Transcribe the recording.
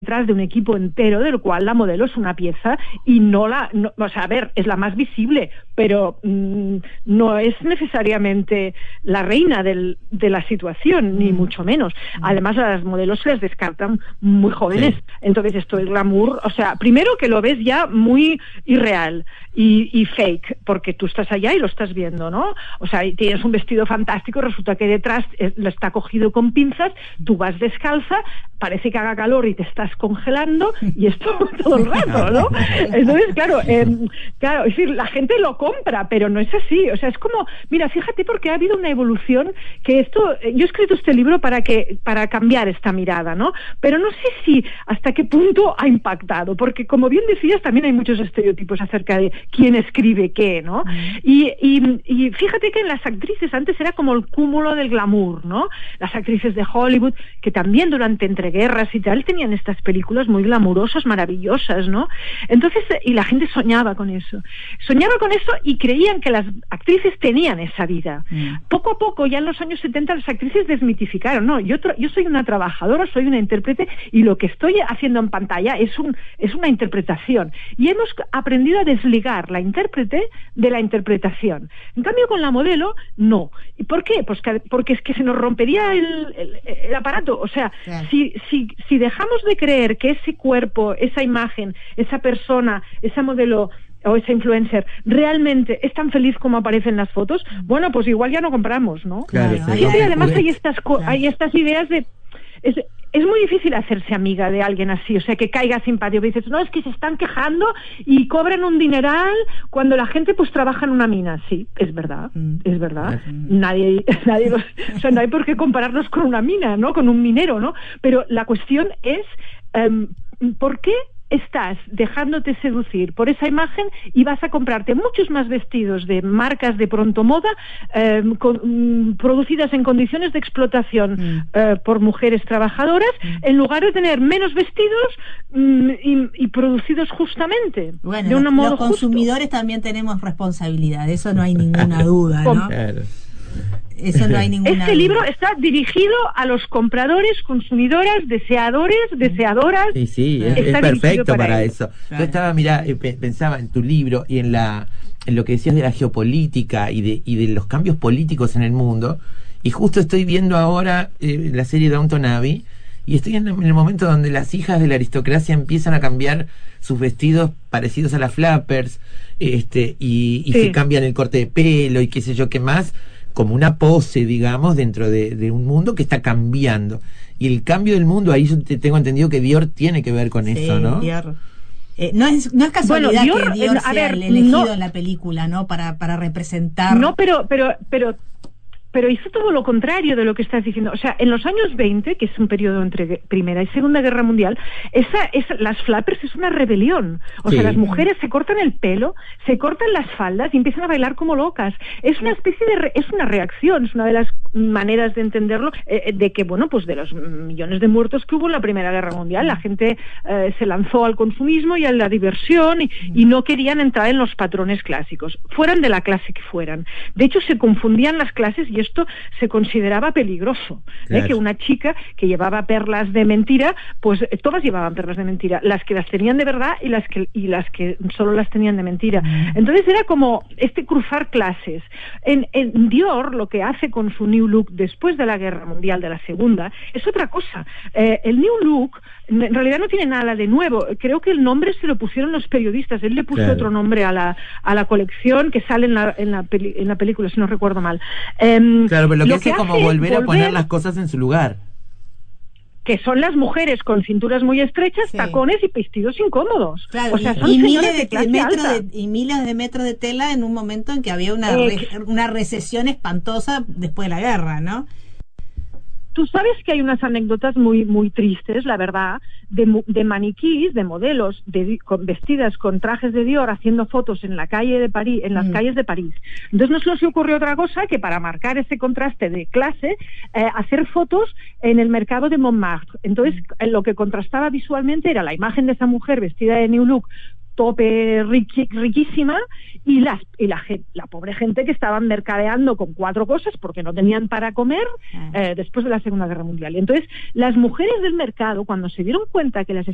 detrás de un equipo entero del cual la modelo es una pieza y o sea, a ver, es la más visible, pero no es necesariamente la reina de la situación, ni mucho menos. Además, a las modelos se les descartan muy jóvenes. Sí. Entonces, esto es glamour, o sea, primero que lo ves ya muy irreal y fake, porque tú estás allá y lo estás viendo, ¿no? O sea, tienes un vestido fantástico, resulta que detrás lo está cogido con pinzas, tú vas descalza, parece que haga calor y te estás congelando, y esto todo el rato, ¿no? Entonces, claro, es decir, la gente lo compra, pero no es así. O sea, es como, mira, fíjate, porque ha habido una evolución que yo he escrito este libro para cambiar esta mirada, ¿no? Pero no sé si hasta qué punto ha impactado, porque como bien decías, también hay muchos estereotipos acerca de quién escribe qué, ¿no? Y fíjate que en las actrices antes era como el cúmulo del glamour, ¿no? Las actrices de Hollywood, que también durante entreguerras y tal tenían estas películas muy glamurosas, maravillosas, ¿no? Entonces, y la gente soñaba con eso y creían que las actrices tenían esa vida. Poco a poco, ya en los años 70, las actrices desmitificaron, no, yo soy una trabajadora, soy una intérprete, y lo que estoy haciendo en pantalla es una interpretación, y hemos aprendido a desligar la intérprete de la interpretación. En cambio, con la modelo, no. ¿Y por qué? Pues porque es que se nos rompería el aparato. O sea, claro. Si dejamos de creer que ese cuerpo, esa imagen, esa persona, esa modelo o esa influencer realmente es tan feliz como aparece en las fotos, bueno, pues igual ya no compramos, ¿no? Claro, y además hay estas ideas de... Es muy difícil hacerse amiga de alguien así, o sea, que caiga simpático. Y dices, no, es que se están quejando y cobran un dineral cuando la gente pues trabaja en una mina. Sí, es verdad, es verdad. Nadie o sea, no hay por qué compararnos con una mina, ¿no? Con un minero, ¿no? Pero la cuestión es, ¿por qué estás dejándote seducir por esa imagen y vas a comprarte muchos más vestidos de marcas de pronto moda producidas en condiciones de explotación por mujeres trabajadoras, en lugar de tener menos vestidos y producidos justamente de un modo los consumidores justo? También tenemos responsabilidad, eso no hay ninguna duda, ¿no? Claro. Eso no hay ninguna Este libro está dirigido a los compradores, consumidoras, deseadoras. Sí, es perfecto para eso. Claro. Yo estaba, pensaba en tu libro y en lo que decías de la geopolítica y de los cambios políticos en el mundo, y justo estoy viendo ahora la serie Downton Abbey, y estoy en el momento donde las hijas de la aristocracia empiezan a cambiar sus vestidos parecidos a las flappers, y se cambian el corte de pelo y qué sé yo qué más, como una pose, digamos, dentro de un mundo que está cambiando. Y el cambio del mundo, ahí yo tengo entendido que Dior tiene que ver con eso, ¿no? Dior. No es casualidad que Dior sea el elegido en la película, ¿no? Para representar... No, pero hizo todo lo contrario de lo que estás diciendo. O sea, en los años 20, que es un periodo entre Primera y Segunda Guerra Mundial, las flappers es una rebelión. O sea, las mujeres se cortan el pelo, se cortan las faldas y empiezan a bailar como locas. Es una especie es una reacción, es una de las maneras de entenderlo, de que, bueno, pues de los millones de muertos que hubo en la Primera Guerra Mundial, la gente se lanzó al consumismo y a la diversión y no querían entrar en los patrones clásicos, fueran de la clase que fueran. De hecho, se confundían las clases y esto se consideraba peligroso, claro. Que una chica que llevaba perlas de mentira, pues todas llevaban perlas de mentira, las que las tenían de verdad y las que solo las tenían de mentira. Entonces era como cruzar clases. En Dior lo que hace con su New Look después de la Guerra Mundial, de la Segunda, es otra cosa. El New Look en realidad no tiene nada de nuevo. Creo que el nombre se lo pusieron los periodistas. Él le puso otro nombre a la colección que sale en la película, si no recuerdo mal. Claro, pero lo que hace es como volver a poner las cosas en su lugar. Que son las mujeres con cinturas muy estrechas, tacones y vestidos incómodos. Claro, o sea, y miles de metros de tela en un momento en que había una recesión espantosa después de la guerra, ¿no? Tú sabes que hay unas anécdotas muy muy tristes, la verdad, de maniquís, de modelos vestidas con trajes de Dior haciendo fotos en la calle de París, en las calles de París. Entonces no se nos ocurrió otra cosa que, para marcar ese contraste de clase, hacer fotos en el mercado de Montmartre. Entonces lo que contrastaba visualmente era la imagen de esa mujer vestida de New Look, tope riquísima, y la pobre gente que estaban mercadeando con 4 cosas porque no tenían para comer después de la Segunda Guerra Mundial. Y entonces las mujeres del mercado, cuando se dieron cuenta que las